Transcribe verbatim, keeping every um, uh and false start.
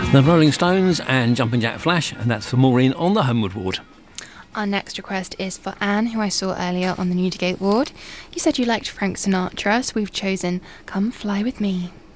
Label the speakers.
Speaker 1: The Rolling Stones and Jumping Jack Flash, and that's for Maureen on the Homeward Ward.
Speaker 2: Our next request is for Anne, who I saw earlier on the Newdigate ward. You said you liked Frank Sinatra, so we've chosen Come Fly With Me.